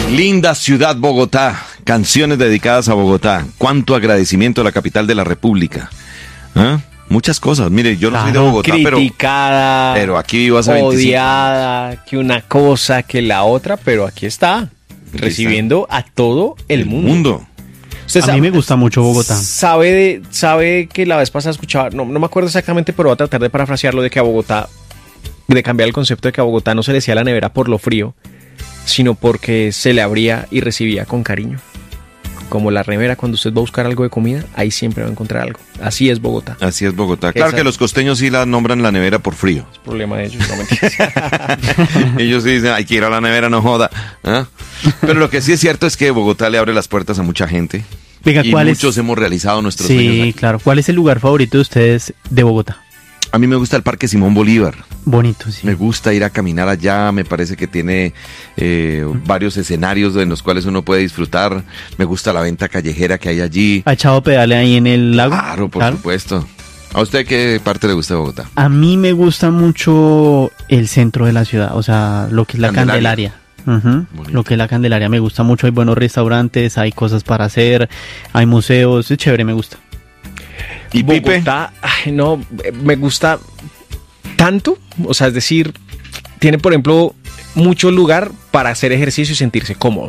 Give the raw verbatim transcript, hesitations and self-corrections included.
Linda ciudad Bogotá, canciones dedicadas a Bogotá. Cuánto agradecimiento a la capital de la República. ¿Ah? Muchas cosas. Mire, yo no Claro, soy de Bogotá, pero criticada, pero aquí vivo hace veinticinco odiada, que una cosa, que la otra, pero aquí está, está. recibiendo a todo el, el mundo. mundo. Usted A sabe- mí me gusta mucho Bogotá. Sabe, de, sabe que la vez pasada escuchaba, no, no me acuerdo exactamente, pero voy a tratar de parafrasearlo, de que a Bogotá, de cambiar el concepto de que a Bogotá no se le decía la nevera por lo frío, sino porque se le abría y recibía con cariño. Como la nevera, cuando usted va a buscar algo de comida, ahí siempre va a encontrar algo. Así es Bogotá. Así es Bogotá. Claro Esa- que los costeños sí la nombran la nevera por frío. Es problema de ellos, no mentiras. Ellos sí dicen, hay que ir a la nevera, no joda. ¿Ah? Pero lo que sí es cierto es que Bogotá le abre las puertas a mucha gente. Venga, y ¿cuál muchos es? hemos realizado nuestros sueños Sí, aquí. claro. ¿Cuál es el lugar favorito de ustedes de Bogotá? A mí me gusta el Parque Simón Bolívar. Bonito, sí. Me gusta ir a caminar allá, me parece que tiene eh, varios escenarios en los cuales uno puede disfrutar. Me gusta la venta callejera que hay allí. ¿Ha echado pedale ahí en el lago? Claro, por supuesto. ¿A usted qué parte le gusta de Bogotá? A mí me gusta mucho el centro de la ciudad, o sea, lo que es la Candelaria. Candelaria. Ujú. Bonito. Lo que es la Candelaria me gusta mucho, hay buenos restaurantes, hay cosas para hacer, hay museos, es chévere, me gusta. ¿Y Pipe? Bogotá, ay, no, eh, me gusta tanto, o sea, es decir, tiene por ejemplo mucho lugar para hacer ejercicio y sentirse cómodo.